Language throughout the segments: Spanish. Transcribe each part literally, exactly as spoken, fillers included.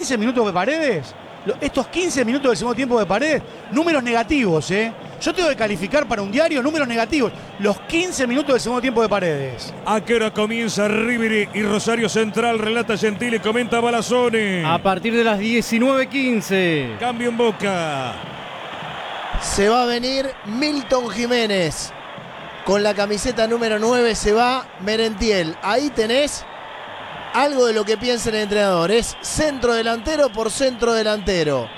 quince minutos de Paredes, estos quince minutos del segundo tiempo de Paredes, números negativos, ¿eh? Yo tengo que calificar para un diario números negativos. Los quince minutos del segundo tiempo de Paredes. ¿A qué hora comienza River y Rosario Central? Relata Gentile, comenta Balazzone. A partir de las diecinueve quince. Cambio en Boca. Se va a venir Milton Jiménez. Con la camiseta número nueve se va Merentiel. Ahí tenés algo de lo que piensa el entrenador. Es centro delantero por centro delantero.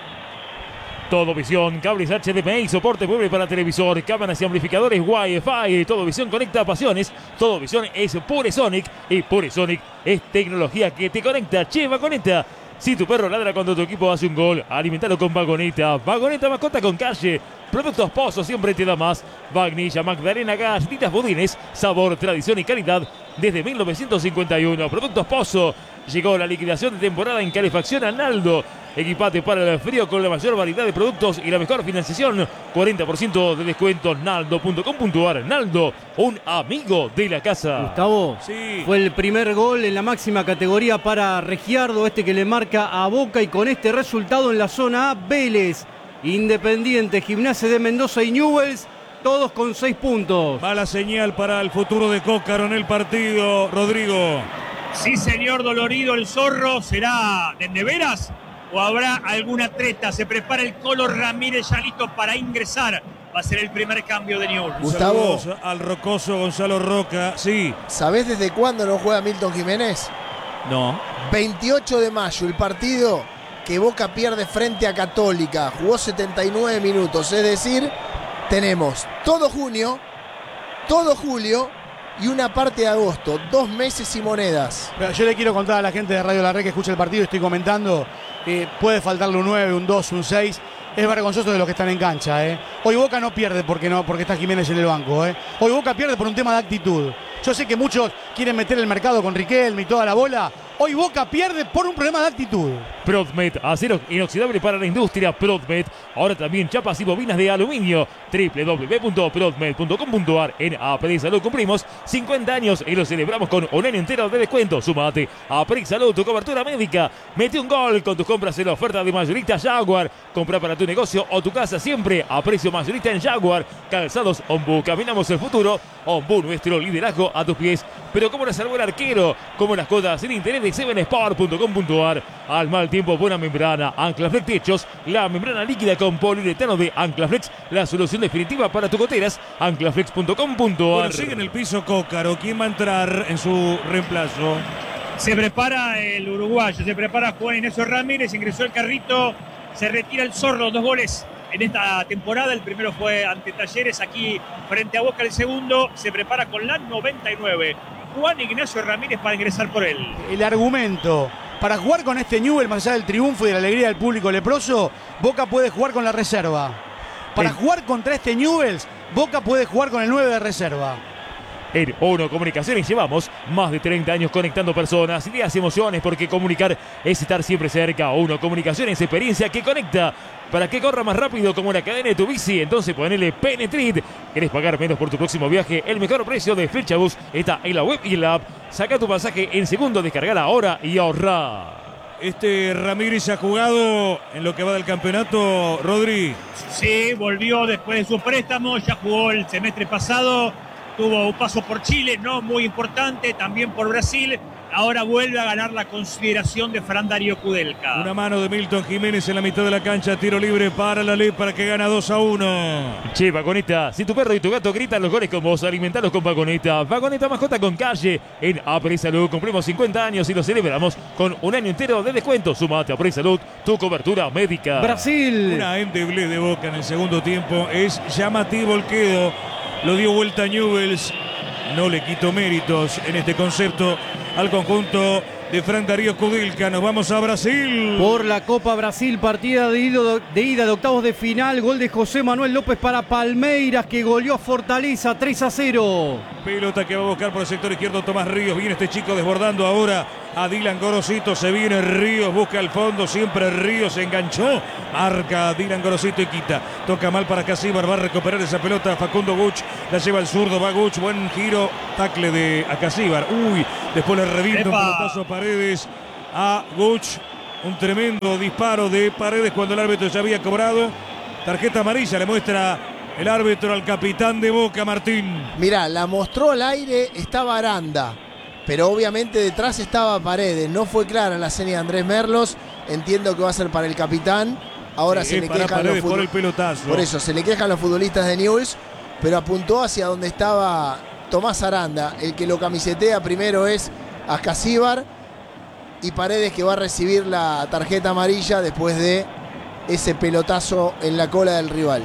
Todo Visión, cables H D M I, soporte mueble para televisor, cámaras y amplificadores Wi-Fi. Todo Visión conecta pasiones. Todo Visión es Puresonic y Puresonic es tecnología que te conecta. Che, Vagoneta. Si tu perro ladra cuando tu equipo hace un gol, alimentalo con Vagoneta. Vagoneta mascota con calle. Productos Pozo siempre te da más. Vagnilla, Magdalena, galletitas, budines, sabor, tradición y calidad desde mil novecientos cincuenta y uno. Productos Pozo. Llegó la liquidación de temporada en calefacción a Naldo. Equipate para el frío con la mayor variedad de productos y la mejor financiación. cuarenta por ciento de descuento. Naldo punto com punto ar. Naldo, un amigo de la casa. Gustavo, sí. Fue el primer gol en la máxima categoría para Regiardo, este que le marca a Boca, y con este resultado en la zona A, Vélez, Independiente, Gimnasia de Mendoza y Newell's, todos con seis puntos. Mala señal para el futuro de Cócaro en el partido, Rodrigo. Sí, señor Dolorido, el zorro será de neveras o habrá alguna treta. Se prepara el Colo Ramírez ya listo para ingresar. Va a ser el primer cambio de Newell's. Gustavo. Saludos al rocoso Gonzalo Roca. Sí. ¿Sabés desde cuándo no juega Milton Jiménez? No. veintiocho de mayo, el partido que Boca pierde frente a Católica. Jugó setenta y nueve minutos, es decir, tenemos todo junio, todo julio y una parte de agosto. Dos meses y monedas. Pero yo le quiero contar a la gente de Radio La Red que escucha el partido, estoy comentando, eh, puede faltarle un nueve, un dos, un seis. Es vergonzoso de los que están en cancha, ¿eh? Hoy Boca no pierde porque, no, porque está Jiménez en el banco, ¿eh? Hoy Boca pierde por un tema de actitud. Yo sé que muchos quieren meter el mercado con Riquelme y toda la bola. Hoy Boca pierde por un problema de actitud. Prodmed, acero inoxidable para la industria. Prodmed, ahora también chapas y bobinas de aluminio. doble u doble u doble u punto prodmed punto com punto ar. En A P R I Salud cumplimos cincuenta años y lo celebramos con un año entero de descuento. Sumate a A P R I Salud, tu cobertura médica. Mete un gol con tus compras en la oferta de mayorista Jaguar. Compra para tu negocio o tu casa siempre a precio mayorista en Jaguar. Calzados Ombu, caminamos el futuro. Ombu, nuestro liderazgo a tus pies. Pero como nos salvó el arquero, como las cotas sin interés de seven sport punto com punto ar. Al mal tiempo, buena membrana. Anclaflex Techos, la membrana líquida con poliuretano de Anclaflex, la solución definitiva para tus goteras. Anclaflex punto com punto ar. Bueno, sigue en el piso Cócaro. ¿Quién va a entrar en su reemplazo? Se prepara el uruguayo, se prepara Juan Ignacio Ramírez, ingresó el carrito, se retira el zorro, dos goles en esta temporada. El primero fue ante Talleres, aquí frente a Boca. El segundo se prepara con la noventa y nueve. Juan Ignacio Ramírez para ingresar por él. El argumento para jugar con este Newell's, más allá del triunfo y de la alegría del público leproso, Boca puede jugar con la reserva. Para El... jugar contra este Newell's, Boca puede jugar con el nueve de reserva. En Ono Comunicaciones llevamos más de treinta años conectando personas, ideas y emociones, porque comunicar es estar siempre cerca. Ono Comunicaciones, experiencia que conecta. Para que corra más rápido como la cadena de tu bici, entonces ponele Penetrit. ¿Querés pagar menos por tu próximo viaje? El mejor precio de Flexabus está en la web y en la app. Saca tu pasaje en segundo, descargala ahora y ahorra. Este Ramírez ha jugado en lo que va del campeonato, Rodri. Sí, volvió después de su préstamo, ya jugó el semestre pasado. Tuvo un paso por Chile, no muy importante, también por Brasil. Ahora vuelve a ganar la consideración de Fran Darío Kudelka. Una mano de Milton Jiménez en la mitad de la cancha. Tiro libre para la ley para que gana dos a uno. Che, Vagoneta, si tu perro y tu gato gritan los goles con vos, alimentalos con Vagoneta. Vagoneta mascota con calle. En A P R I Salud cumplimos cincuenta años y lo celebramos con un año entero de descuento. Sumate a A P R I Salud, tu cobertura médica. Brasil. Una endeble de Boca en el segundo tiempo. Es llamativo el quedo. Lo dio vuelta Newell's. No le quito méritos en este concepto al conjunto de Fran Darío Kudelka. Nos vamos a Brasil. Por la Copa Brasil, partida de, ido, de ida de octavos de final. Gol de José Manuel López para Palmeiras, que goleó a Fortaleza tres a cero. Pelota que va a buscar por el sector izquierdo Tomás Ríos. Viene este chico desbordando ahora a Dylan Gorosito. Se viene Ríos, busca el fondo. Siempre Ríos se enganchó. Marca a Dylan Gorosito y quita. Toca mal para Casíbar. Va a recuperar esa pelota Facundo Guch. La lleva al zurdo. Va Guch. Buen giro. Tacle de a Casíbar. Uy, después le revienta un pelotazo a Paredes a Guch. un tremendo disparo de Paredes cuando el árbitro ya había cobrado. Tarjeta amarilla le muestra el árbitro al capitán de Boca, Martín. Mirá, la mostró al aire, estaba Aranda, pero obviamente detrás estaba Paredes. No fue clara la seña de Andrés Merlos. Entiendo que va a ser para el capitán. Ahora Sí, se le para quejan los Paredes por futbol- el pelotazo. Por eso, se le quejan los futbolistas de Newell's, pero apuntó hacia donde estaba Tomás Aranda. El que lo camisetea primero es Ascasíbar y Paredes, que va a recibir la tarjeta amarilla después de ese pelotazo en la cola del rival.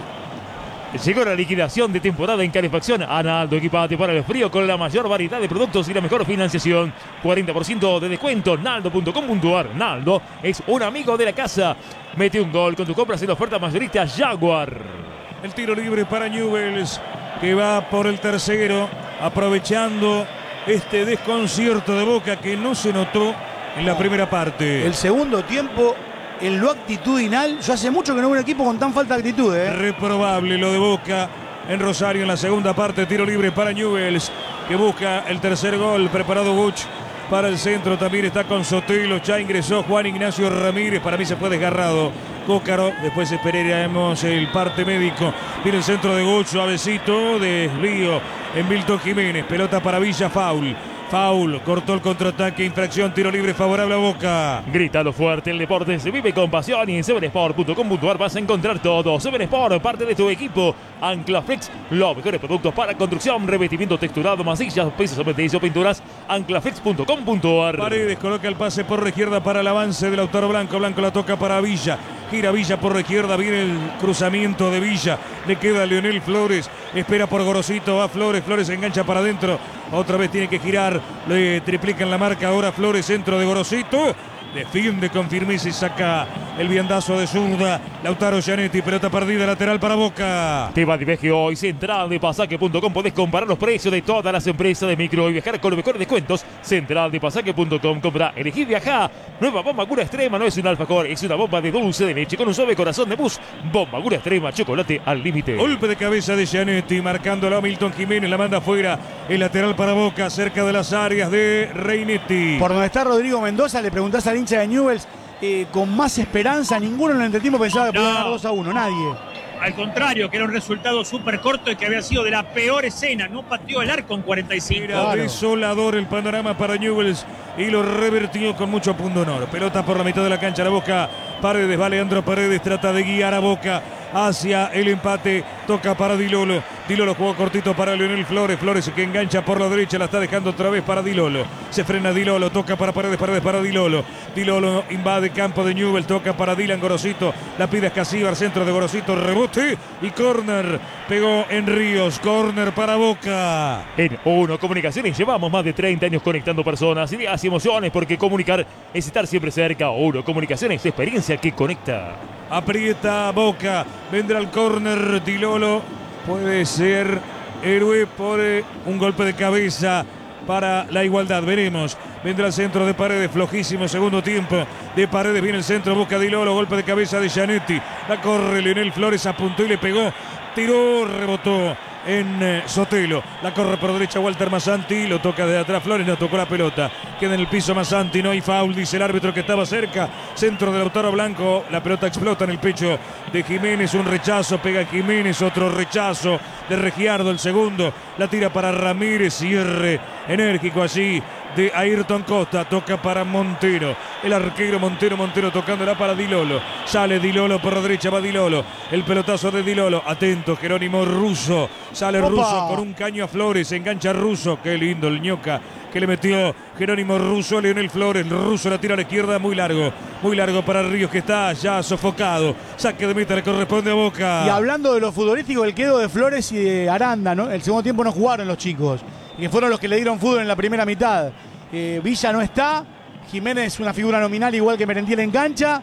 Llegó la liquidación de temporada en calefacción a Naldo. Equipate para el frío con la mayor variedad de productos y la mejor financiación. cuarenta por ciento de descuento. Naldo punto com punto ar. Naldo es un amigo de la casa. Mete un gol con tu compras en la oferta mayorista Jaguar. El tiro libre para Newell's, que va por el tercero, aprovechando este desconcierto de Boca que no se notó en la primera parte. El segundo tiempo, en lo actitudinal, yo hace mucho que no veo un equipo con tan falta de actitud, ¿eh? Reprobable lo de Boca en Rosario en la segunda parte. Tiro libre para Newell's, que busca el tercer gol. Preparado Buch para el centro. También está con Sotelo. Ya ingresó Juan Ignacio Ramírez. Para mí se fue desgarrado Cócaro. Después esperaremos el parte médico. Viene el centro de Buch, suavecito. Desvío en Milton Jiménez. Pelota para Villa, foul. Foul, cortó el contraataque, infracción, tiro libre favorable a Boca. Grítalo fuerte, el deporte se vive con pasión y en seven sport punto com punto ar vas a encontrar todo. seven Sport, parte de tu equipo. Anclaflex, los mejores productos para construcción, revestimiento texturado, masillas, pisos cementerios, pinturas. Anclaflex punto com punto ar. Paredes coloca el pase por la izquierda para el avance de Lautaro Blanco. Blanco la toca para Villa. Gira Villa por la izquierda, viene el cruzamiento de Villa. Le queda a Leonel Flores. Espera por Gorosito, va Flores. Flores engancha para adentro. Otra vez tiene que girar. Le triplican la marca ahora Flores, centro de Gorosito. Defiende con firmeza y saca el viandazo de zurda. Lautaro Gianetti, pelota perdida, lateral para Boca. Te va de viaje hoy, central de pasaje punto com. Podés comparar los precios de todas las empresas de micro y viajar con los mejores descuentos. central de pasaje punto com. Compra, elegí viajar. Nueva bomba cura extrema, no es un alfajor, es una bomba de dulce de leche con un suave corazón de bus. Bomba cura extrema, chocolate al límite. Golpe de cabeza de Gianetti, marcándolo a Milton Jiménez, la manda afuera. El lateral para Boca, cerca de las áreas de Reinetti. Por donde está Rodrigo Mendoza, le preguntás al hincha de Newell's eh, con más esperanza. Ninguno en el entretiempo pensaba que podía No. ganar dos a uno, nadie. Al contrario, que era un resultado súper corto y que había sido de la peor escena. No pateó el arco en cuarenta y cinco. Era Claro. desolador el panorama para Newell's y lo revertió con mucho pundonor. Pelota por la mitad de la cancha, la Boca. Paredes, va Leandro Paredes, trata de guiar a Boca hacia el empate. Toca para Dilolo. Dilolo jugó cortito para Leonel Flores. Flores que engancha por la derecha, la está dejando otra vez para Dilolo. Se frena Dilolo, toca para Paredes, Paredes para Dilolo. Dilolo invade campo de Newell's, toca para Dylan Gorosito. La pide Ascasíbar, centro de Gorosito, rebote y córner. Pegó en Ríos, córner para Boca. En Uno Comunicaciones llevamos más de treinta años conectando personas, ideas y emociones, porque comunicar es estar siempre cerca. Uno Comunicaciones, experiencia que conecta. Aprieta Boca, vendrá el córner. Dilolo puede ser héroe por eh, un golpe de cabeza para la igualdad. Veremos. Vendrá el centro de Paredes, flojísimo segundo tiempo de Paredes. Viene el centro, busca Dilolo, golpe de cabeza de Gianetti. La corre Leonel Flores, apuntó y le pegó. Tiró, rebotó en eh, Sotelo. La corre por derecha Walter Massanti. Lo toca de atrás Flores, no tocó la pelota. Queda en el piso Massanti, no hay foul, dice el árbitro que estaba cerca. Centro de Lautaro Blanco. La pelota explota en el pecho de Jiménez. Un rechazo, pega Jiménez. Otro rechazo de Regiardo, el segundo. La tira para Ramírez. Cierre enérgico allí de Ayrton Costa. Toca para Montero. El arquero Montero, Montero tocándola para Dilolo. Sale Dilolo por la derecha, va Dilolo. El pelotazo de Dilolo. Atento, Jerónimo Russo. Sale Opa. Russo con un caño a Flores. Engancha Russo. Qué lindo el ñoca que le metió Jerónimo Russo a Leonel Flores. Russo la tira a la izquierda, muy largo. Muy largo para Ríos, que está ya sofocado. Saque de meta, le corresponde a Boca. Y hablando de lo futbolístico, el quedo de Flores y de Aranda, ¿no? El segundo tiempo no jugaron los chicos, y que fueron los que le dieron fútbol en la primera mitad. Eh, Villa no está, Jiménez es una figura nominal igual que Merentiel en cancha,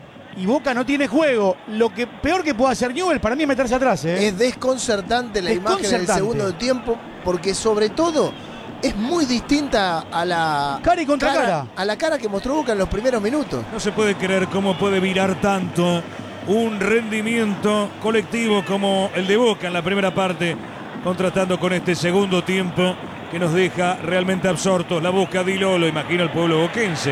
y Boca no tiene juego. Lo que peor que puede hacer Newell's para mí es meterse atrás, ¿eh? Es desconcertante la imagen del Desconcertante. segundo tiempo, porque sobre todo es muy distinta a la Cara y contra cara. a la cara que mostró Boca en los primeros minutos. No se puede creer cómo puede virar tanto un rendimiento colectivo como el de Boca en la primera parte, contrastando con este segundo tiempo que nos deja realmente absortos. La busca Dilolo, imagino el pueblo boquense.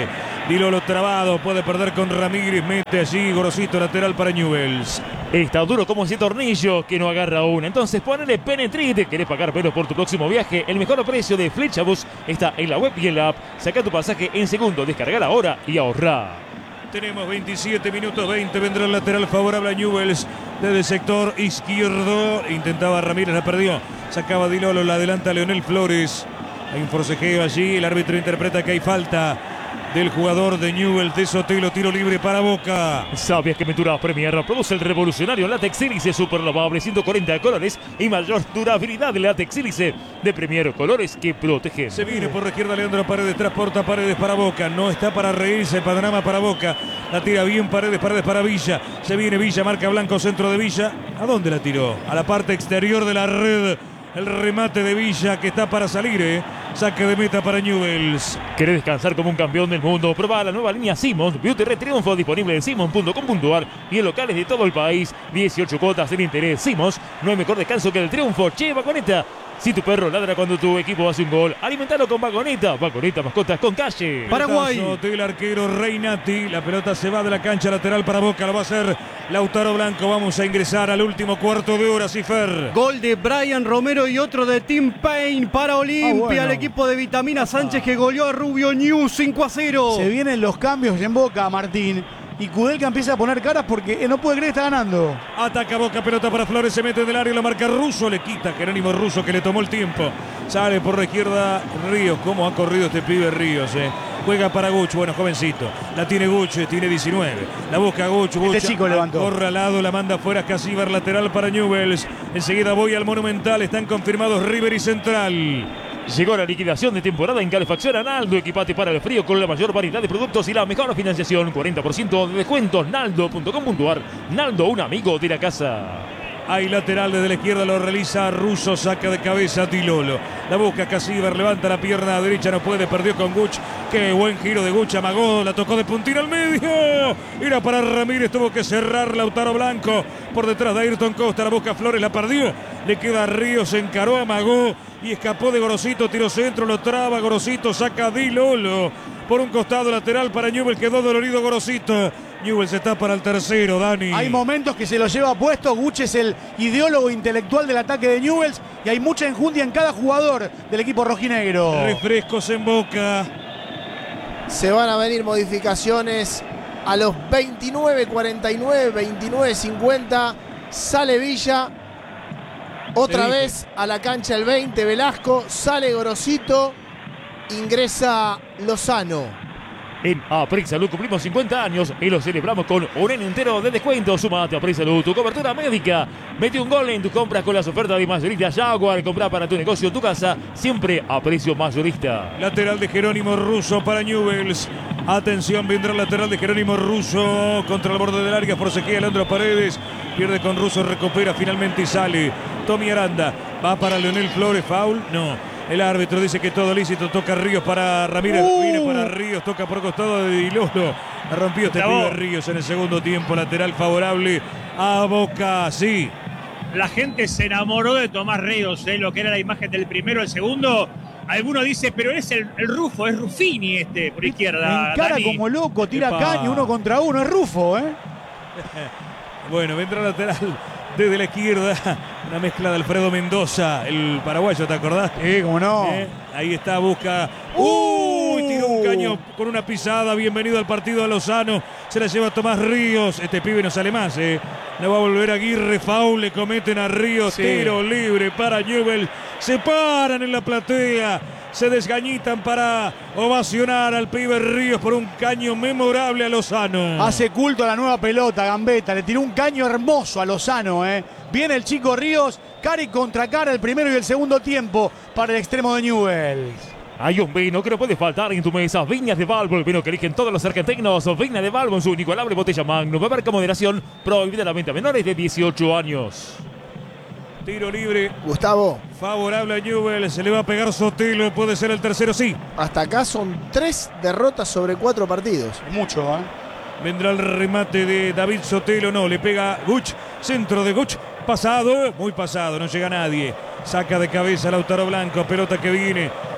Dilolo trabado, puede perder con Ramírez, mete allí Gorosito, lateral para Newell's. Está duro como ese tornillo que no agarra una. Entonces ponele Penetrite. ¿Querés pagar menos por tu próximo viaje? El mejor precio de Fletchabus está en la web y en la app. Saca tu pasaje en segundo, descarga ahora y ahorra. Tenemos veintisiete minutos veinte, vendrá el lateral favorable a Newell's desde el sector izquierdo. Intentaba Ramírez, la perdió. Sacaba Dilolo, la adelanta Leonel Flores. Hay un forcejeo allí, el árbitro interpreta que hay falta del jugador de Newell's, de Sotelo, tiro libre para Boca. ¿Sabías que Mentura Premier produce el revolucionario látex sílice super lavable ciento cuarenta colores y mayor durabilidad de látex sílice de Premier, colores que protegen? Se viene por la izquierda Leandro Paredes, transporta Paredes para Boca, no está para reírse, el panorama para Boca, la tira bien Paredes, Paredes para Villa, se viene Villa, marca Blanco, centro de Villa. ¿A dónde la tiró? A la parte exterior de la red. El remate de Villa que está para salir, ¿eh? Saque de meta para Newell's. ¿Querés descansar como un campeón del mundo? Probá la nueva línea Simons Beauty Red Triunfo, disponible en simons punto com punto ar y en locales de todo el país. dieciocho cuotas sin interés. Simons, no hay mejor descanso que el triunfo. Che, Vagoneta. Si tu perro ladra cuando tu equipo hace un gol, alimentalo con Vagoneta. Vagoneta, mascotas con calle. Paraguay. Pelotazo del arquero Reinati. La pelota se va de la cancha lateral para Boca. Lo va a hacer Lautaro Blanco. Vamos a ingresar al último cuarto de hora, Cifer. Gol de Brian Romero y otro de Tim Payne para Olimpia. Ah, bueno. El equipo de Vitamina Sánchez que goleó a Rubio News cinco a cero. Se vienen los cambios en Boca, Martín. Y Kudelka empieza a poner caras porque no puede creer que está ganando. Ataca Boca, pelota para Flores, se mete en el área, la marca Russo, le quita Jerónimo Russo que le tomó el tiempo. Sale por la izquierda Ríos, cómo ha corrido este pibe Ríos, eh. Juega para Guch, bueno, jovencito. La tiene Guch, tiene diecinueve. La busca Guch, Guch. Este chico levantó. Corre al lado, la manda fuera Casíbar, lateral para Newell's. Enseguida voy al Monumental, están confirmados River y Central. Llegó la liquidación de temporada en calefacción a Naldo. Equipate para el frío con la mayor variedad de productos y la mejor financiación. cuarenta por ciento de descuentos. Naldo punto com punto ar. Naldo, un amigo de la casa. Hay lateral desde la izquierda, lo realiza Russo, saca de cabeza Dilolo. La busca Casíbar, levanta la pierna derecha, no puede, perdió con Guch. Qué buen giro de Guch, amagó, la tocó de puntín al medio. Era para Ramírez, tuvo que cerrar Lautaro Blanco. Por detrás de Ayrton Costa, la busca Flores, la perdió. Le queda Ríos, se encaró, amagó y escapó de Gorosito, tiro centro, lo traba Gorosito, saca Dilolo. Por un costado lateral para Newell's, quedó dolorido Gorosito. Newell's está para el tercero, Dani. Hay momentos que se lo lleva puesto. Guch es el ideólogo intelectual del ataque de Newell's y hay mucha enjundia en cada jugador del equipo rojinegro. Refrescos en Boca. Se van a venir modificaciones a los veintinueve cuarenta y nueve, veintinueve cincuenta. Sale Villa. Otra vez a la cancha el veinte, Velasco. Sale Gorosito. Ingresa Lozano. En Aprix Salud cumplimos cincuenta años y lo celebramos con un año entero de descuento. Sumate a Aprix Salud, tu cobertura médica. Mete un gol en tus compras con las ofertas de mayorista Jaguar. Comprar para tu negocio, tu casa, siempre a precio mayorista. Lateral de Jerónimo Russo para Newell's. Atención, vendrá el lateral de Jerónimo Russo contra el borde del área. Forcejea Leandro Paredes. Pierde con Russo, recupera finalmente y sale. Tommy Aranda va para Leonel Flores. Foul, no. El árbitro dice que todo lícito, toca Ríos para Ramírez, uh. viene para Ríos, toca por costado de Dilolo. Ha rompido este pibe Ríos en el segundo tiempo, lateral favorable a Boca, sí. La gente se enamoró de Tomás Ríos, de lo que era la imagen del primero, el segundo. Alguno dice, pero es el, el Rufo, es Ruffini este, por izquierda. Encara Dani. como loco, tira Epa. caño uno contra uno, es Rufo, ¿eh? Bueno, vendrá lateral desde la izquierda, una mezcla de Alfredo Mendoza, el paraguayo, ¿te acordás? Sí, cómo no. Eh, ahí está, busca. ¡Uy! Uh, tiró un caño con una pisada. Bienvenido al partido a Lozano. Se la lleva Tomás Ríos. Este pibe no sale más, ¿eh? No va a volver Aguirre. Foul, le cometen a Ríos. Sí. Tiro libre para Newell's. Se paran en la platea. Se desgañitan para ovacionar al pibe Ríos por un caño memorable a Lozano. Hace culto a la nueva pelota, Gambetta. Le tiró un caño hermoso a Lozano, ¿eh? Viene el chico Ríos, cara y contra cara el primero y el segundo tiempo para el extremo de Newell's. Hay un vino que no puede faltar en tu mesa. Viñas de Valvo, el vino que eligen todos los argentinos. Viñas de Valvo en su inigualable botella Magnum. Beber con moderación. Prohibida la venta a menores de dieciocho años. Tiro libre. Gustavo. Favorable a Newell's. Se le va a pegar Sotelo. Puede ser el tercero, sí. Hasta acá son tres derrotas sobre cuatro partidos. Mucho, ¿eh? Vendrá el remate de David Sotelo. No, le pega Guch. Centro de Guch. Pasado. Muy pasado. No llega nadie. Saca de cabeza Lautaro Blanco. Pelota que viene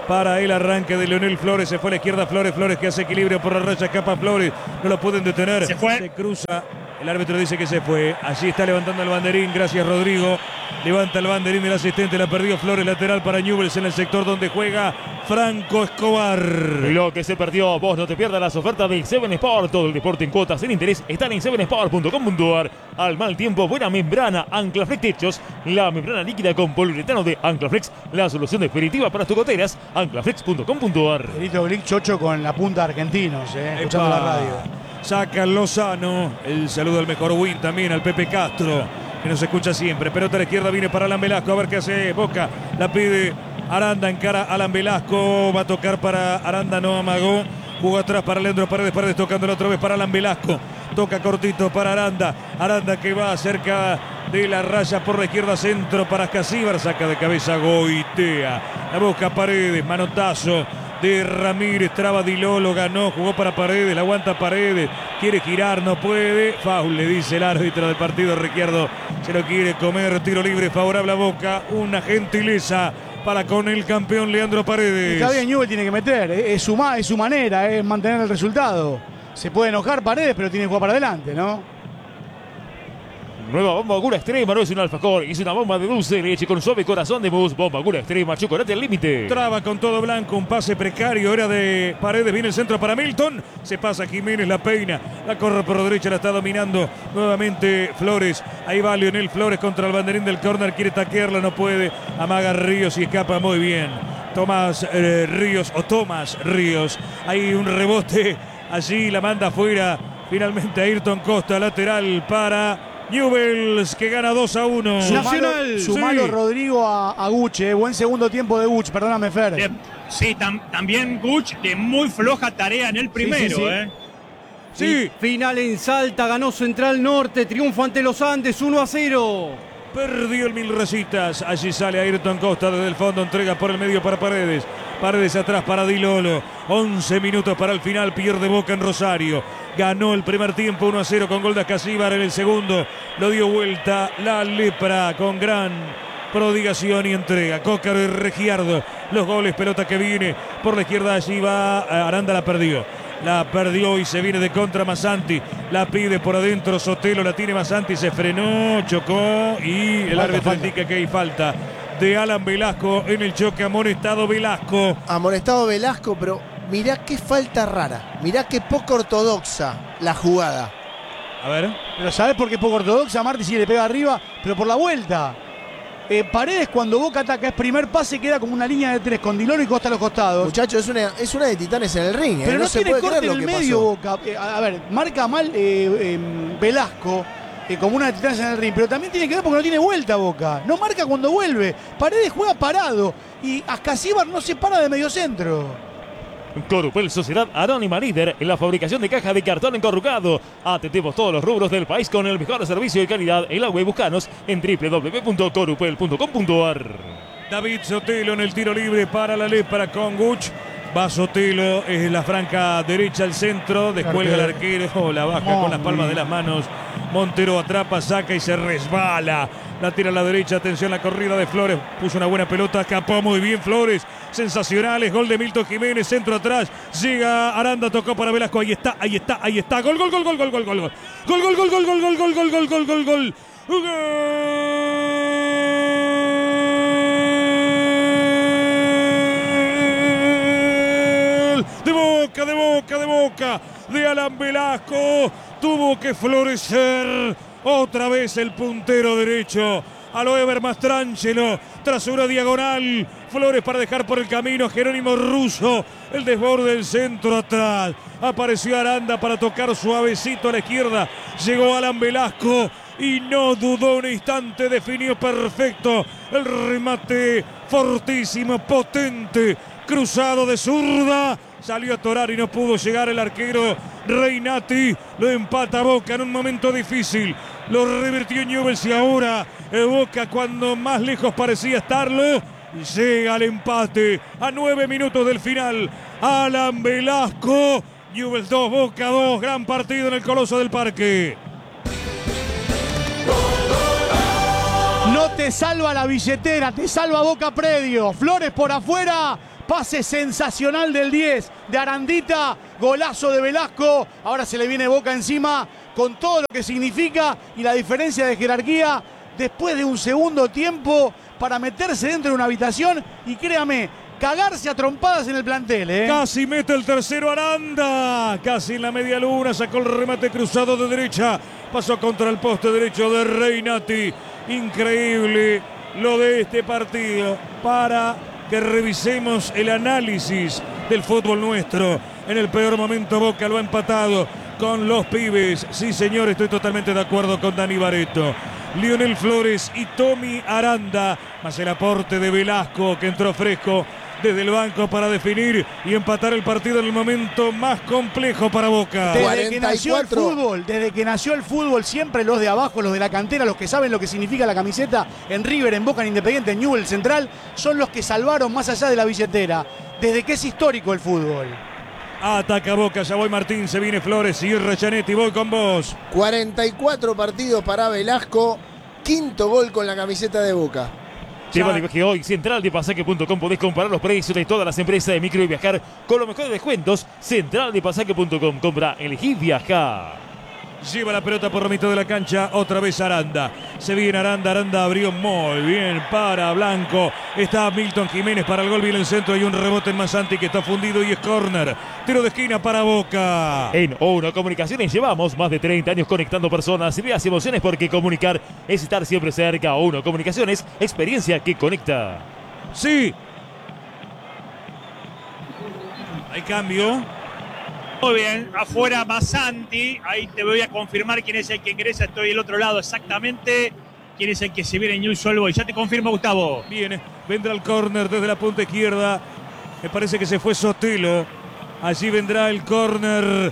para el arranque de Leonel Flores. Se fue a la izquierda Flores, Flores que hace equilibrio por la raya, escapa Flores, no lo pueden detener. Se fue. Se cruza, el árbitro dice que se fue. Allí está levantando el banderín, gracias Rodrigo. Levanta el banderín del asistente, la perdió Flores, lateral para Newell's en el sector donde juega Franco Escobar. Lo que se perdió, vos no te pierdas las ofertas de Seven Sport. Todo el deporte en cuotas sin interés están en seven sport punto com punto a r. Al mal tiempo, buena membrana Anclaflex Techos, la membrana líquida con poliuretano de Anclaflex, la solución definitiva para tus goteras. Anclaflex punto com punto a r. Perito Glick chocho con la punta de argentinos, eh, escuchando la radio. Saca Lozano, el saludo al mejor win también al Pepe Castro, que nos escucha siempre. Pelota a la izquierda, viene para Alan Velasco, a ver qué hace Boca, la pide Aranda, encara Alan Velasco, va a tocar para Aranda, no amagó, jugó atrás para Leandro Paredes, Paredes tocándolo otra vez para Alan Velasco, toca cortito para Aranda, Aranda que va cerca de la raya por la izquierda, centro para Casíbar, saca de cabeza Goitea, la busca Paredes, manotazo de Ramírez, traba Di Lolo, ganó, jugó para Paredes, la aguanta Paredes, quiere girar, no puede, foul, le dice el árbitro del partido, Ricciardo se lo quiere comer, tiro libre favorable a Boca, una gentileza para con el campeón Leandro Paredes. Está bien, Newell's tiene que meter, eh, es, su ma, es su manera, es mantener el resultado. Se puede enojar Paredes, pero tiene que jugar para adelante, ¿no? Nueva bomba Gura Extrema, no es un alfajor, es una bomba de dulce de leche con suave corazón de mousse. Bomba Gura Extrema, chocolate al límite. Traba con todo blanco, un pase precario, era de Paredes, viene el centro para Milton, se pasa Jiménez, la peina, la corre por derecha, la está dominando nuevamente Flores, ahí va Leonel Flores contra el banderín del córner, quiere taquearla, no puede, amaga Ríos y escapa muy bien. Tomás eh, Ríos, o Tomás Ríos, hay un rebote, allí la manda afuera, finalmente Ayrton Costa, lateral para Newell's, que gana dos a uno. Nacional. Sumalo sí. Rodrigo a, a Guch, eh. Buen segundo tiempo de Guch, perdóname Fer. De, sí, tam, también Guch de muy floja tarea en el primero. Sí, sí, sí. Eh. Sí. Final en Salta, ganó Central Norte, triunfo ante los Andes, uno a cero. Perdió el Mil Recitas, allí sale Ayrton Costa desde el fondo, entrega por el medio para Paredes. Paredes atrás para Di Lolo, once minutos para el final, pierde Boca en Rosario. Ganó el primer tiempo uno a cero con gol de Casíbar, en el segundo lo dio vuelta la Lepra con gran prodigación y entrega. Cócaro y Ricciardo, los goles, pelota que viene por la izquierda, allí va Aranda, la perdió. La perdió y se viene de contra Massanti, la pide por adentro Sotelo, la tiene Massanti, se frenó, chocó y el falta, árbitro falta. indica que hay falta de Alan Velasco en el choque, amonestado Velasco. Amonestado Velasco, pero mirá qué falta rara, mirá qué poco ortodoxa la jugada. A ver. Pero ¿sabés por qué poco ortodoxa? Martí sí le pega arriba, pero por la vuelta. Eh, Paredes cuando Boca ataca es primer pase, queda como una línea de tres con Di Lolo y Costa a los costados. Muchachos, es una, es una de titanes en el ring. Pero eh, no, no se tiene puede corte creer en lo el que medio pasó. Boca. Eh, a, a ver, marca mal eh, eh, Velasco. Eh, como una de titanes en el ring, pero también tiene que ver porque no tiene vuelta Boca, no marca cuando vuelve, Paredes juega parado y Ascasíbar no se para de medio centro. Corupel, Sociedad Anónima, líder en la fabricación de cajas de cartón encorrugado. Atendemos todos los rubros del país con el mejor servicio y calidad en la web. Buscanos en doble u doble u doble u punto corupel punto com punto a r. David Sotelo en el tiro libre para la Lepra con Guch. Va Sotelo, es la franca derecha al centro, descuelga el arquero, la baja Mami. con las palmas de las manos. Montero atrapa, saca y se resbala. La tira a la derecha, atención la corrida de Flores, puso una buena pelota, escapó muy bien Flores. Sensacionales, gol de Milton Jiménez, centro atrás, llega Aranda, tocó para Velasco, ahí está, ahí está, ahí está. Gol, gol, gol, gol, gol, gol, gol, gol. Gol, gol, gol, gol, gol, gol, gol, gol, gol, gol, gol, gol. ¡Gol! De Boca, de Boca, de Boca, de Alan Velasco. Tuvo que florecer otra vez el puntero derecho. A lo Eber Mastrangelo, tras una diagonal. Flores para dejar por el camino a Jerónimo Russo. El desborde del centro atrás. Apareció Aranda para tocar suavecito a la izquierda. Llegó Alan Velasco y no dudó un instante. Definió perfecto. El remate fortísimo, potente. Cruzado de zurda. Salió a torar y no pudo llegar el arquero Reinati. Lo empata Boca en un momento difícil. Lo revirtió Newell's y ahora Boca, cuando más lejos parecía estarlo, llega al empate a nueve minutos del final. Alan Velasco, Newell's dos, Boca dos. Gran partido en el Coloso del Parque. No te salva la billetera, te salva Boca Predio. Flores por afuera, Pase sensacional del diez de Arandita. Golazo de Velasco. Ahora se le viene Boca encima con todo lo que significa y la diferencia de jerarquía después de un segundo tiempo para meterse dentro de una habitación y créame, cagarse a trompadas en el plantel, ¿eh? Casi mete el tercero Aranda. Casi en la media luna. Sacó el remate cruzado de derecha. Pasó contra el poste derecho de Reinati. Increíble lo de este partido. Para que revisemos el análisis del fútbol nuestro. En el peor momento Boca lo ha empatado con los pibes. Sí, señor, estoy totalmente de acuerdo con Dani Barreto. Lionel Flores y Tommy Aranda, más el aporte de Velasco, que entró fresco desde el banco para definir y empatar el partido en el momento más complejo para Boca. Desde que nació el fútbol, desde que nació el fútbol, siempre los de abajo, los de la cantera, los que saben lo que significa la camiseta en River, en Boca, en Independiente, en Newell's Central, son los que salvaron más allá de la billetera. Desde que es histórico el fútbol. Ataca Boca, ya voy Martín, se viene Flores y Rechanetti, voy con vos. cuarenta y cuatro partidos para Velasco, quinto gol con la camiseta de Boca. Tema de viaje hoy, central de pasaje punto com. Podés comparar los precios de todas las empresas de micro y viajar con los mejores descuentos. central de pasaje punto com. Compra, elegí viajar. Lleva la pelota por la mitad de la cancha, otra vez Aranda. Se viene Aranda, Aranda abrió muy bien para Blanco. Está Milton Jiménez para el gol, viene el centro. Hay un rebote en Masanti que está fundido y es córner. Tiro de esquina para Boca. En O uno Comunicaciones llevamos más de treinta años conectando personas, ideas y emociones, porque comunicar es estar siempre cerca. O uno Comunicaciones, experiencia que conecta. Sí. Hay cambio. Muy bien, afuera Masanti, ahí te voy a confirmar quién es el que ingresa, estoy del otro lado exactamente, quién es el que se viene en Newell's Old Boys, ya te confirmo Gustavo. Viene, vendrá el córner desde la punta izquierda, me parece que se fue Sotelo, allí vendrá el córner,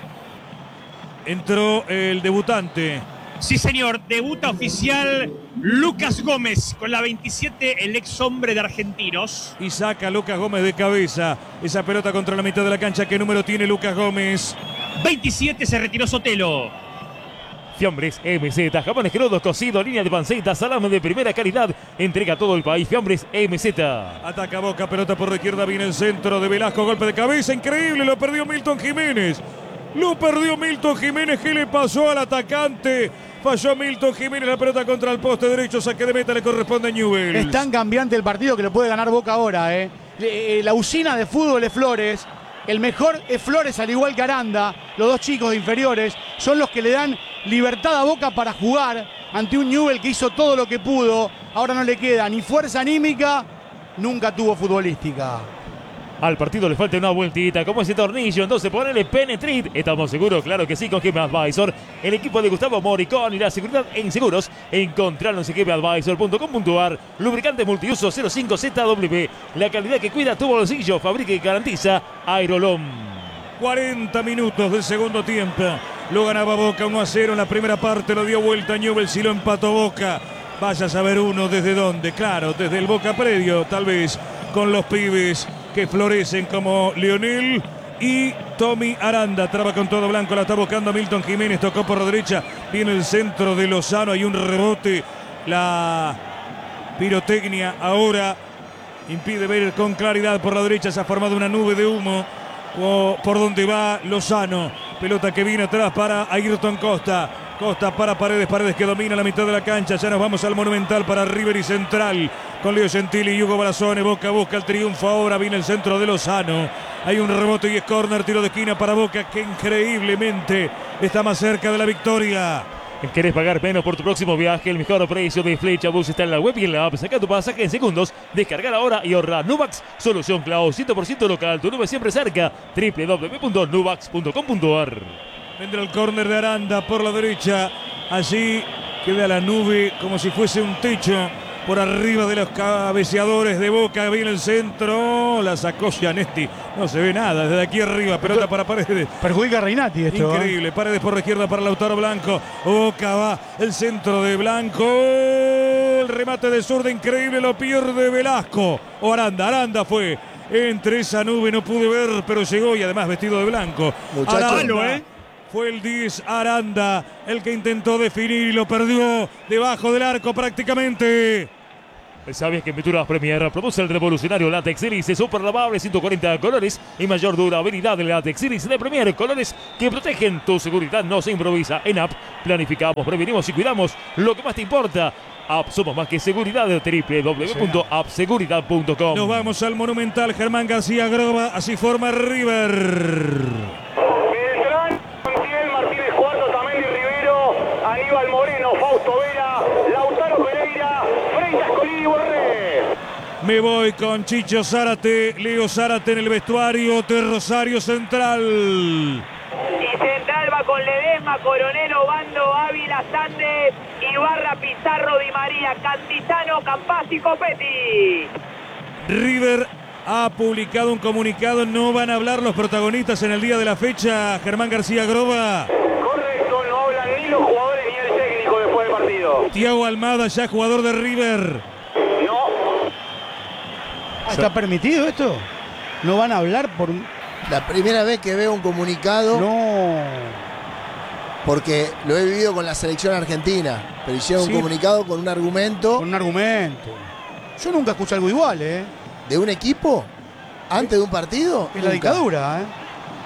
entró el debutante. Sí señor, debuta oficial Lucas Gómez con la veintisiete, el ex hombre de Argentinos. Y saca Lucas Gómez de cabeza. Esa pelota contra la mitad de la cancha. ¿Qué número tiene Lucas Gómez? veintisiete, se retiró Sotelo. Fiambres M Z, jamones crudos, cocido, línea de panceta, salame de primera calidad. Entrega a todo el país. Fiambres M Z. Ataca Boca, pelota por la izquierda, viene el centro de Velasco, golpe de cabeza, increíble, lo perdió Milton Jiménez. Lo perdió Milton Jiménez. ¿Qué le pasó al atacante? Falló Milton Jiménez, la pelota contra el poste derecho, saque de meta, le corresponde a Newell's. Es tan cambiante el partido que lo puede ganar Boca ahora, ¿eh? La usina de fútbol es Flores, el mejor es Flores al igual que Aranda, los dos chicos de inferiores, son los que le dan libertad a Boca para jugar ante un Newell's que hizo todo lo que pudo, ahora no le queda ni fuerza anímica, nunca tuvo futbolística. Al partido le falta una vueltita, como ese tornillo, entonces ponele Penetrit. ¿Estamos seguros? Claro que sí, con G M Advisor. El equipo de Gustavo Moricón y la seguridad en seguros. Encontrarnos en g m advisor punto com punto a r. Lubricante multiuso cero cinco Z W. La calidad que cuida tu bolsillo, fabrica y garantiza Aerolom. cuarenta minutos del segundo tiempo. Lo ganaba Boca uno a cero en la primera parte, lo dio vuelta Newell's y lo empató Boca. Vaya a saber uno desde dónde, claro, desde el Boca predio, tal vez con los pibes que florecen como Lionel y Tommy Aranda. Traba con todo Blanco, la está buscando Milton Jiménez, tocó por la derecha, viene el centro de Lozano, hay un rebote, la pirotecnia ahora impide ver con claridad por la derecha, se ha formado una nube de humo por donde va Lozano, pelota que viene atrás para Ayrton Costa. Costa para Paredes, Paredes que domina la mitad de la cancha. Ya nos vamos al Monumental para River y Central con Leo Gentili y Hugo Barazone. Boca busca el triunfo, ahora viene el centro de Lozano. Hay un rebote y es córner, tiro de esquina para Boca que increíblemente está más cerca de la victoria. ¿Querés pagar menos por tu próximo viaje? El mejor precio de Flecha Bus está en la web y en la app. Saca tu pasaje en segundos, descargar ahora y ahorrar. Nubax, solución cloud, cien por ciento local, tu nube siempre cerca. w w w punto nubax punto com punto a r. Vendrá el córner de Aranda por la derecha. Allí queda la nube como si fuese un techo por arriba de los cabeceadores de Boca. Viene el centro, la sacó Gianetti. No se ve nada desde aquí arriba. Pelota para Paredes. Perjudica a Reinati esto. Increíble. ¿eh? Paredes por la izquierda para Lautaro Blanco. Boca va el centro de Blanco. El remate de zurda increíble. Lo pierde Velasco. O Aranda. Aranda fue entre esa nube. No pude ver, pero llegó y además vestido de blanco. Aranda, ¿eh? Fue el diez Aranda el que intentó definir y lo perdió debajo del arco prácticamente. ¿Sabías que en Pinturas Premier produce el revolucionario Latex Iris de super lavable ciento cuarenta colores y mayor durabilidad del Latex Iris de Premier? Colores que protegen tu seguridad, no se improvisa. En App planificamos, prevenimos y cuidamos lo que más te importa. App, somos más que seguridad. doble u doble u doble u punto app seguridad punto com. Nos vamos al Monumental. Germán García Groba, así forma River. Beltrán, Montiel, Martínez Cuarto, Tamendi Rivero, Aníbal Moreno, Fausto Vera, Lautaro Pereira, Freitas Colini Borré. Me voy con Chicho Zárate, Leo Zárate en el vestuario de Rosario Central. Y Central va con Ledesma, Coronel, Obando, Ávila, Sande, Ibarra, Pizarro, Di María, Cantizano, Campas y Copetti. River ha publicado un comunicado, no van a hablar los protagonistas en el día de la fecha. Germán García Groba. Correcto, no hablan ni los jugadores ni el técnico después del partido. Thiago Almada, ya jugador de River. No. Ah, ¿está permitido esto? ¿No van a hablar por...? La primera vez que veo un comunicado, No. porque lo he vivido con la selección argentina, pero hicieron Sí. un comunicado con un argumento Con un argumento. Yo nunca escuché algo igual, ¿eh? de un equipo antes de un partido. Es la Nunca. dictadura, ¿eh?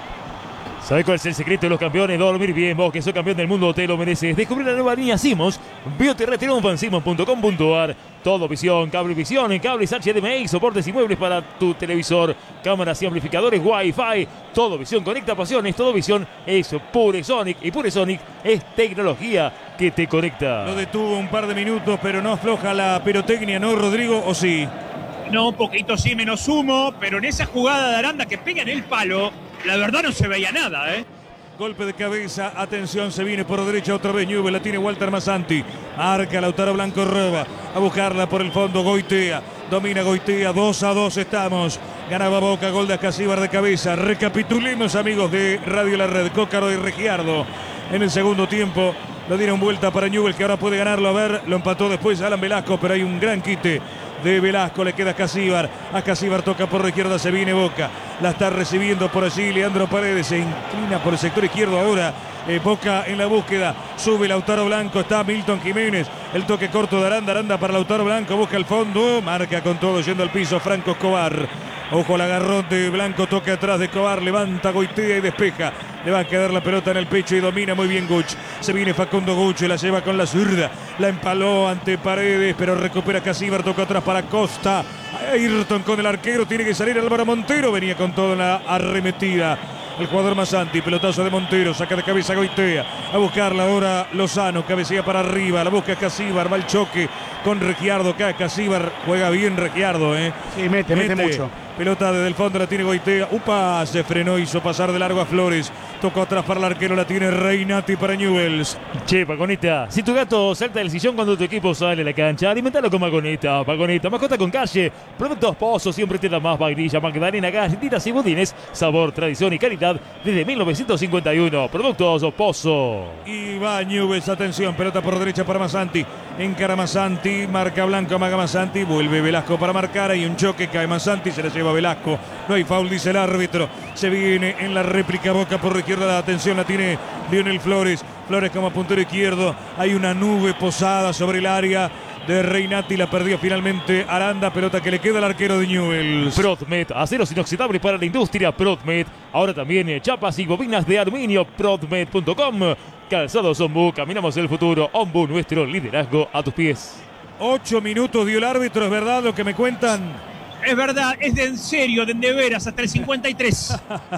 ¿Sabes cuál es el secreto de los campeones? Dormir bien. Vos que sos campeón del mundo te lo mereces. Descubrir la nueva línea Simons. Bioterra Triunfan Simons punto com punto ar. Todo visión, cablevisión, cables H D M I, soportes y muebles para tu televisor, cámaras y amplificadores Wi-Fi. Todo visión conecta pasiones. Todo visión es Pure Sonic. Y Pure Sonic es tecnología que te conecta. Lo detuvo un par de minutos, pero no afloja la pirotecnia, ¿no, Rodrigo? ¿O sí? No, un poquito sí, menos humo, pero en esa jugada de Aranda que pega en el palo, la verdad no se veía nada, ¿eh? Golpe de cabeza, atención, se viene por derecha otra vez Newell, la tiene Walter Masanti, marca Lautaro Blanco Roba, a buscarla por el fondo Goitea, domina Goitea, dos a dos estamos, ganaba Boca, gol de Ascasíbar de cabeza. Recapitulemos, amigos de Radio La Red, Cócaro y Regiardo en el segundo tiempo, lo dieron vuelta para Newell que ahora puede ganarlo, a ver, lo empató después Alan Velasco, pero hay un gran quite de Velasco, le queda a Ascasíbar, Ascasíbar toca por la izquierda, se viene Boca, la está recibiendo por allí Leandro Paredes, se inclina por el sector izquierdo ahora, eh, Boca en la búsqueda, sube Lautaro Blanco, está Milton Jiménez, el toque corto de Aranda, Aranda para Lautaro Blanco, busca el fondo, marca con todo yendo al piso Franco Escobar, ojo al agarrón de Blanco, toque atrás de Escobar, levanta Goitea y despeja, le va a quedar la pelota en el pecho y domina muy bien Guch, se viene Facundo Guch, la lleva con la zurda, la empaló ante Paredes, pero recupera Ascasíbar, toca atrás para Costa, Ayrton con el arquero, tiene que salir Álvaro Montero, venía con todo en la arremetida. El jugador Masanti, pelotazo de Montero, saca de cabeza Goitea, a buscarla ahora Lozano, cabecea para arriba, la busca Ascasíbar, va el choque con Regiardo, acá Ascasíbar, juega bien Regiardo, ¿eh? Sí, mete, mete, mete mucho. Pelota desde el fondo la tiene Goitea, upa, se frenó, hizo pasar de largo a Flores, tocó atrás para el arquero, la tiene Reinati para Newells. Che, Pagoneta, si tu gato salta del sillón cuando tu equipo sale a la cancha, alimentalo con Pagoneta. Pagoneta, mascota con calle. Productos Pozo siempre te da más vainilla, magdalena, galletitas y budines. Sabor, tradición y calidad desde mil novecientos cincuenta y uno. Productos Pozo. Y va Newells, atención, pelota por derecha para Masanti. Encara Masanti, marca Blanco, amaga Masanti, vuelve Velasco para marcar. Hay un choque, cae Masanti, se la lleva Velasco. No hay foul, dice el árbitro. Se viene en la réplica Boca por la izquierda. La atención la tiene Lionel Flores. Flores como puntero izquierdo. Hay una nube posada sobre el área de Reinati. La perdió finalmente Aranda. Pelota que le queda al arquero de Newells. Prodmed, aceros inoxidables para la industria. Prodmed. Ahora también chapas y bobinas de aluminio. Prodmed punto com. Calzados Ombu. Caminamos el futuro. Ombu, nuestro liderazgo a tus pies. Ocho minutos dio el árbitro. ¿Es verdad lo que me cuentan? Es verdad, es de en serio, de en de veras, hasta el cincuenta y tres.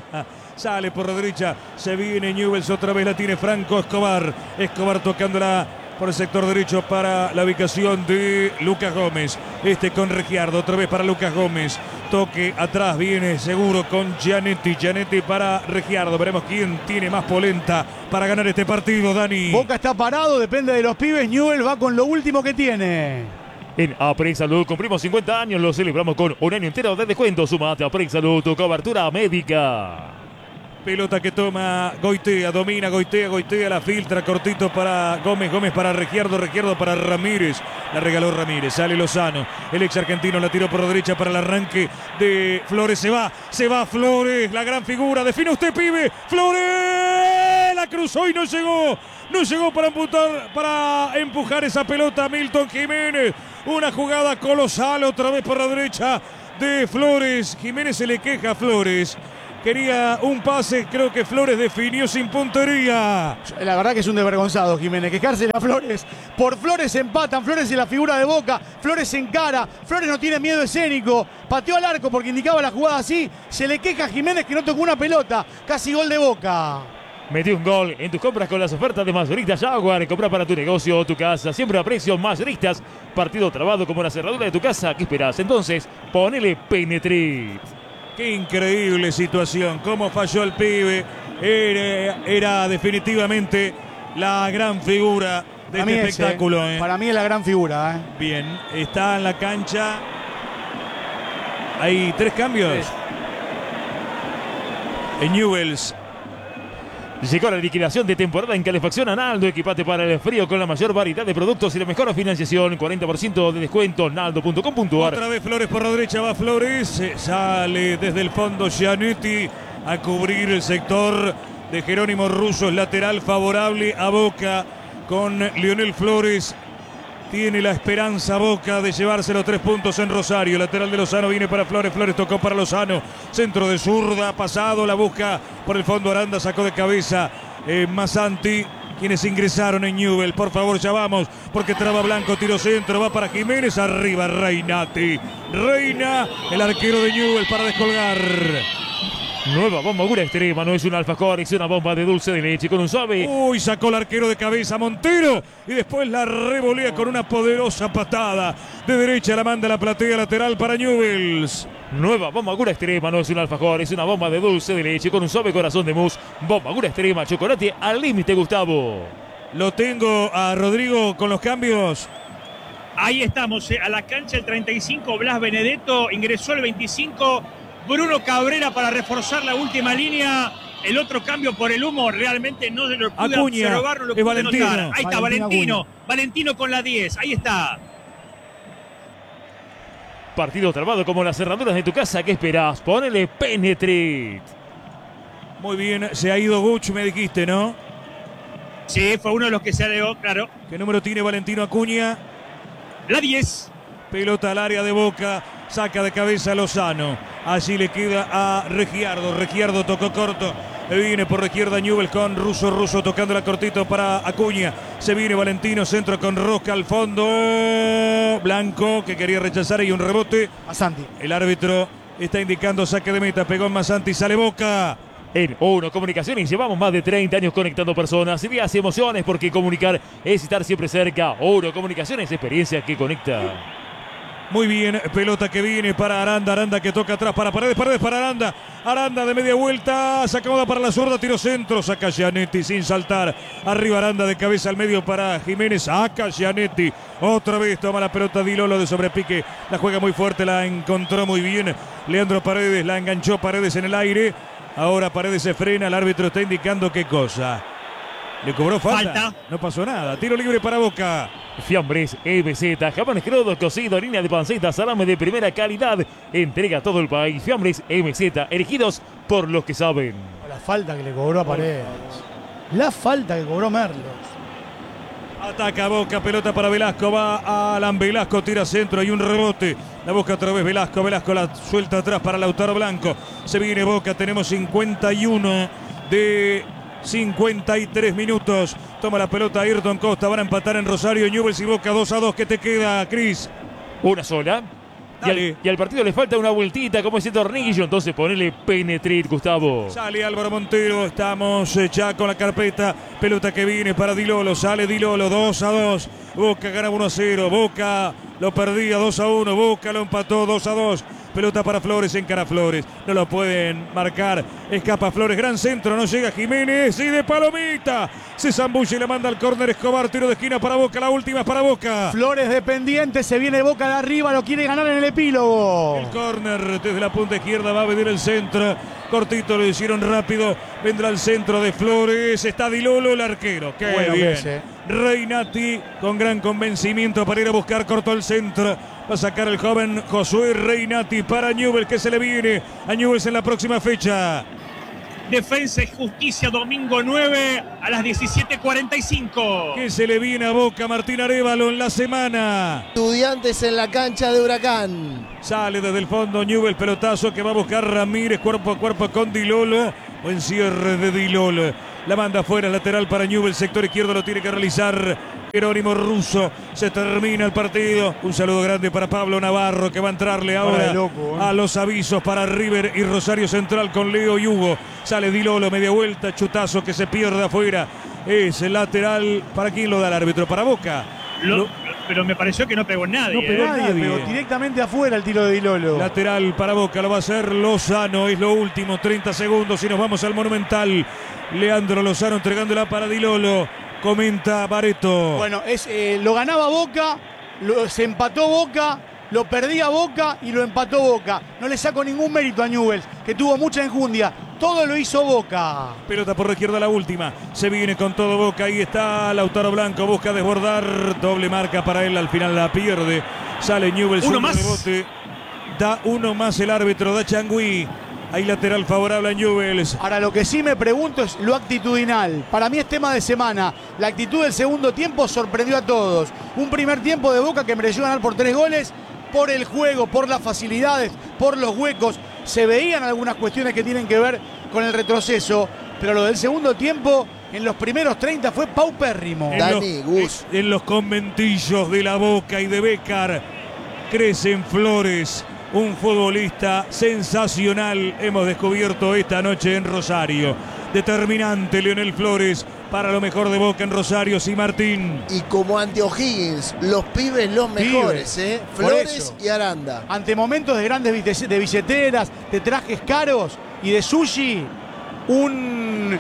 Sale por la derecha, se viene Newells, otra vez la tiene Franco Escobar. Escobar tocándola por el sector derecho para la ubicación de Lucas Gómez. Este con Regiardo, otra vez para Lucas Gómez. Toque atrás, viene seguro con Gianetti. Gianetti para Regiardo. Veremos quién tiene más polenta para ganar este partido, Dani. Boca está parado, depende de los pibes. Newell va con lo último que tiene. En Aprey Salud cumplimos cincuenta años, lo celebramos con un año entero de descuento. Sumate a Aprey Salud, tu cobertura médica. Pelota que toma Goitea, domina Goitea, Goitea la filtra, cortito para Gómez, Gómez para Regiardo, Regiardo para Ramírez. La regaló Ramírez, sale Lozano, el ex argentino la tiró por la derecha para el arranque de Flores. Se va, se va Flores, la gran figura. Define usted, pibe. Flores, la cruzó y no llegó. No llegó para empujar, para empujar esa pelota a Milton Jiménez. Una jugada colosal otra vez por la derecha de Flores. Jiménez se le queja a Flores. Quería un pase, creo que Flores definió sin puntería. La verdad que es un desvergonzado Jiménez, quejarse a Flores. Por Flores empatan, Flores es la figura de Boca, Flores encara, Flores no tiene miedo escénico, pateó al arco porque indicaba la jugada así, se le queja a Jiménez que no tocó una pelota, casi gol de Boca. Metí un gol en tus compras con las ofertas de Mayoristas Jaguar. Compra para tu negocio o tu casa, siempre a precios mayoristas. Partido trabado como la cerradura de tu casa. ¿Qué esperás? Entonces, ponele Penetrit. Qué increíble situación, cómo falló el pibe. Era, era definitivamente la gran figura de Para este mí espectáculo. es, eh. ¿eh? Para mí es la gran figura. ¿eh? Bien, está en la cancha. Hay tres cambios. Sí. En Newell's. Llegó la liquidación de temporada en calefacción Naldo. Equipate para el frío con la mayor variedad de productos y la mejor financiación. cuarenta por ciento de descuento. Naldo punto com punto ar. Otra vez Flores por la derecha, va Flores. Eh, Sale desde el fondo Gianetti a cubrir el sector de Jerónimo Russo. Es lateral favorable a Boca con Lionel Flores. Tiene la esperanza Boca de llevarse los tres puntos en Rosario. Lateral de Lozano viene para Flores. Flores tocó para Lozano. Centro de zurda. Pasado. La busca por el fondo. Aranda sacó de cabeza. Eh, Masanti. Quienes ingresaron en Newell. Por favor, ya vamos. Porque traba Blanco. Tiro centro. Va para Jiménez. Arriba Reinati. Reina. El arquero de Newell para descolgar. Nueva bomba Gura Extrema, no es un alfajor, es una bomba de dulce de leche con un suave. Uy, sacó el arquero de cabeza Montero y después la revolea con una poderosa patada. De derecha la manda a la platea lateral para Newell's. Nueva bomba Gura Extrema, no es un alfajor, es una bomba de dulce de leche con un suave corazón de mousse. Bomba Gura Extrema, chocolate al límite, Gustavo. Lo tengo a Rodrigo con los cambios. Ahí estamos, eh, a la cancha el treinta y cinco, Blas Benedetto, ingresó el veinticinco, Bruno Cabrera para reforzar la última línea. El otro cambio por el humo realmente no se lo pude Acuña, observar, no lo es pude Valentino. notar. Ahí está Valentino Valentino, Acuña. Valentino con la diez, ahí está. Partido trabado como las cerraduras de tu casa, ¿qué esperás? Ponele Penetrit. Muy bien, se ha ido Guch, me dijiste, ¿no? Sí, fue uno de los que se alegó, claro. ¿Qué número tiene Valentino Acuña? La diez. Pelota al área de Boca, saca de cabeza Lozano. Allí le queda a Regiardo. Regiardo tocó corto. Viene por la izquierda Newell con Russo. Russo tocándola cortito para Acuña. Se viene Valentino, centro con Rosca al fondo. Blanco que quería rechazar y un rebote. A Santi. El árbitro está indicando saque de meta. Pegó en Masanti, sale Boca. En Uno Comunicaciones llevamos más de treinta años conectando personas, ideas y emociones, porque comunicar es estar siempre cerca. Uno Comunicaciones, experiencia que conecta. Muy bien, pelota que viene para Aranda, Aranda que toca atrás para Paredes, Paredes para Aranda, Aranda de media vuelta, sacada para la zurda, tiro centro, saca Gianetti sin saltar, arriba Aranda de cabeza al medio para Jiménez, saca Gianetti, otra vez toma la pelota Di Lolo de sobrepique, la juega muy fuerte, la encontró muy bien Leandro Paredes, la enganchó Paredes en el aire, ahora Paredes se frena, el árbitro está indicando qué cosa. ¿Le cobró falta? Falta. No pasó nada, tiro libre para Boca. Fiambres M Z, jamones crudos, cocido, harina de panceta, salame de primera calidad. Entrega a todo el país. Fiambres M Z, elegidos por los que saben. La falta que le cobró a Paredes. La falta que cobró Merlos. Ataca Boca, pelota para Velasco, va Alan Velasco, tira centro, hay un rebote, la busca otra vez Velasco, Velasco la suelta atrás para Lautaro Blanco, se viene Boca, tenemos cincuenta y uno de cincuenta y tres minutos, toma la pelota Ayrton Costa, van a empatar en Rosario, Newell's y Boca dos a dos, ¿qué te queda, Cris? Una sola. Y al, y al partido le falta una vueltita como ese tornillo, entonces ponele Penetrit, Gustavo. Sale Álvaro Montero, estamos ya con la carpeta, pelota que viene para Di Lolo, sale Di Lolo, dos a dos, Boca gana uno a cero, Boca lo perdía dos a uno, Boca lo empató dos a dos, pelota para Flores, encara Flores, no lo pueden marcar, escapa Flores, gran centro, no llega Jiménez y de palomita, se zambulle y le manda al córner Escobar, tiro de esquina para Boca, la última es para Boca. Flores dependiente, se viene Boca de arriba, lo quiere ganar en el epílogo. El córner desde la punta izquierda va a venir el centro. Cortito lo hicieron rápido. Vendrá el centro de Flores. Está Di Lolo, el arquero. Qué Bueno, bien. que es, eh. Reinati con gran convencimiento para ir a buscar. Cortó el centro. Va a sacar el joven Josué Reinati para Newell's, que se le viene a Newell's en la próxima fecha. Defensa y Justicia, domingo nueve a las diecisiete cuarenta y cinco. ¿Qué se le viene a Boca, Martín Arévalo, en la semana? Estudiantes en la cancha de Huracán. Sale desde el fondo Newell, pelotazo que va a buscar Ramírez, cuerpo a cuerpo con Di Lolo. Buen cierre de Di Lolo. La manda afuera, lateral para Newell, sector izquierdo lo tiene que realizar Jerónimo Russo. Se termina el partido. Un saludo grande para Pablo Navarro, que va a entrarle ahora loco, ¿eh? a los avisos para River y Rosario Central con Leo y Hugo. Sale Di Lolo, media vuelta, chutazo que se pierde afuera. Es el lateral. ¿Para quién lo da el árbitro? Para Boca. Lo, Lo- pero me pareció que no pegó en nadie. No pegó ¿eh? en Nadie, nadie. pero directamente afuera el tiro de Di Lolo. Lateral para Boca, lo va a hacer Lozano, es lo último, treinta segundos y nos vamos al Monumental. Leandro Lozano entregándola para Di Lolo, comenta Barreto. Bueno, es, eh, lo ganaba Boca, lo- se empató Boca, lo perdía Boca y lo empató Boca. No le saco ningún mérito a Newell's, que tuvo mucha enjundia. Todo lo hizo Boca. Pelota por la izquierda, la última, se viene con todo Boca, ahí está Lautaro Blanco, busca desbordar, doble marca para él, al final la pierde. Sale Newell's, Uno un más. rebote, da uno más el árbitro, da Changui. Hay lateral favorable a Newell's. Ahora, lo que sí me pregunto es lo actitudinal. Para mí es tema de semana. La actitud del segundo tiempo sorprendió a todos. Un primer tiempo de Boca que mereció ganar por tres goles, por el juego, por las facilidades, por los huecos. Se veían algunas cuestiones que tienen que ver con el retroceso, pero lo del segundo tiempo, en los primeros treinta, fue paupérrimo. En Dani, los, Gus. En los conventillos de la Boca y de Bécar crecen flores. Un futbolista sensacional hemos descubierto esta noche en Rosario. Determinante Leonel Flores para lo mejor de Boca en Rosario, sí, Martín. Y como ante O'Higgins, los pibes los mejores, ¿eh? Por Flores eso. y Aranda. Ante momentos de grandes bite- de billeteras, de trajes caros y de sushi, un,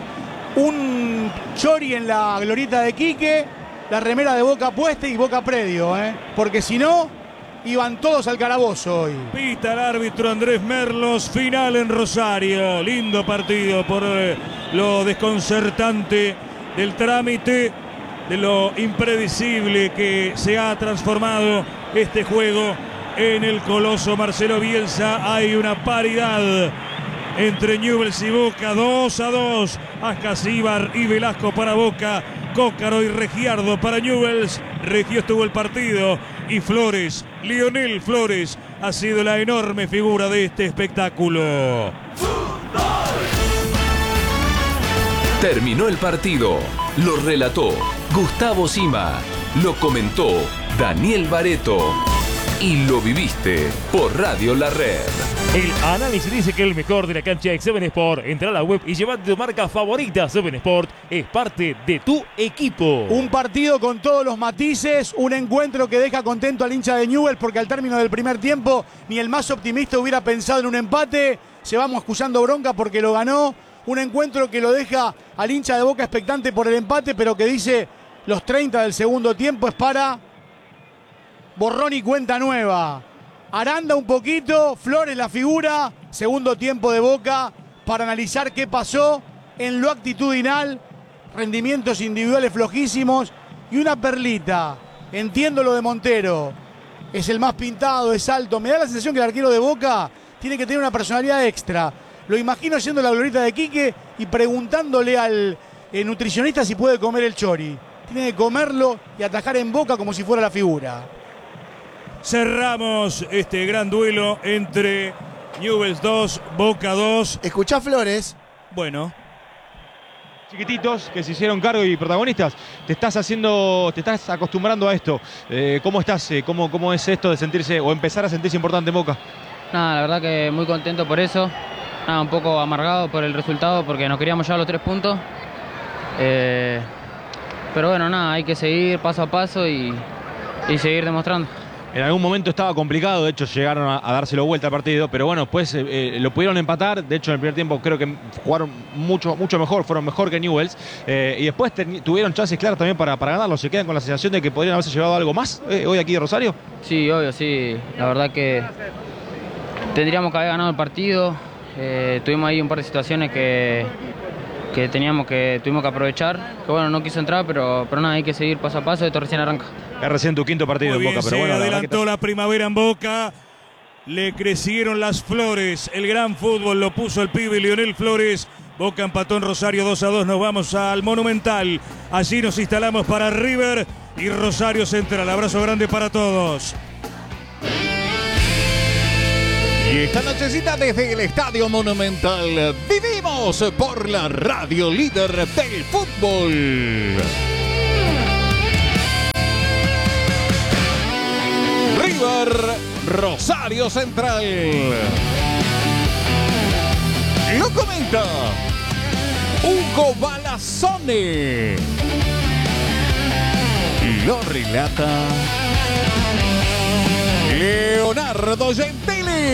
un chori en la glorieta de Quique, la remera de Boca puesta y Boca predio, ¿eh? Porque si no, iban todos al calabozo hoy. Pita el árbitro Andrés Merlos, final en Rosario. Lindo partido por eh, lo desconcertante del trámite, de lo impredecible que se ha transformado este juego en el coloso Marcelo Bielsa. Hay una paridad entre Newell's y Boca, dos a dos. Ascasíbar y Velasco para Boca, Cócaro y Regiardo para Newell's. Regio estuvo el partido y Flores, Lionel Flores, ha sido la enorme figura de este espectáculo. Terminó el partido. Lo relató Gustavo Sima. Lo comentó Daniel Barreto. Y lo viviste por Radio La Red. El análisis dice que el mejor de la cancha de Seven Sport. Entra a la web y llevate tu marca favorita. Seven Sport es parte de tu equipo. Un partido con todos los matices, un encuentro que deja contento al hincha de Newell's porque al término del primer tiempo ni el más optimista hubiera pensado en un empate. Llevamos escuchando bronca porque lo ganó. Un encuentro que lo deja al hincha de Boca expectante por el empate, pero que dice los treinta del segundo tiempo es para borrón y cuenta nueva. Aranda un poquito, Flores la figura, segundo tiempo de Boca para analizar qué pasó en lo actitudinal, rendimientos individuales flojísimos y una perlita. Entiendo lo de Montero, es el más pintado, es alto, me da la sensación que el arquero de Boca tiene que tener una personalidad extra. Lo imagino yendo a la glorieta de Quique y preguntándole al eh, nutricionista si puede comer el chori. Tiene que comerlo y atajar en Boca como si fuera la figura. Cerramos este gran duelo entre Newell's dos, Boca dos. ¿Escuchá Flores? Bueno, Chiquititos que se hicieron cargo y protagonistas, te estás haciendo, te estás acostumbrando a esto. Eh, ¿Cómo estás? Eh, ¿Cómo, ¿Cómo es esto de sentirse o empezar a sentirse importante en Boca? Nada, la verdad que muy contento por eso. Nada, un poco amargado por el resultado porque nos queríamos llevar los tres puntos. Eh, pero bueno, nada, hay que seguir paso a paso y, y seguir demostrando. En algún momento estaba complicado, de hecho llegaron a, a dárselo vuelta al partido, pero bueno, después eh, eh, lo pudieron empatar. De hecho en el primer tiempo creo que jugaron mucho, mucho mejor, fueron mejor que Newell's. Eh, y después tuvieron chances claras también para, para ganarlo. ¿Se quedan con la sensación de que podrían haberse llevado algo más eh, hoy aquí de Rosario? Sí, obvio, sí. La verdad que tendríamos que haber ganado el partido. Eh, tuvimos ahí un par de situaciones que, que teníamos que tuvimos que aprovechar. Que bueno, no quiso entrar, pero, pero nada, hay que seguir paso a paso. Esto recién arranca. Es recién tu quinto partido muy en bien, Boca, pero se bueno. La adelantó verdad la primavera en Boca. Le crecieron las flores. El gran fútbol lo puso el pibe Lionel Flores. Boca empató en Rosario dos a dos. Nos vamos al Monumental. Allí nos instalamos para River y Rosario Central. Abrazo grande para todos. Y esta nochecita desde el Estadio Monumental vivimos por la radio líder del fútbol. River, Rosario Central. Lo comenta Hugo Balazzone. Lo relata Leonardo Gentili.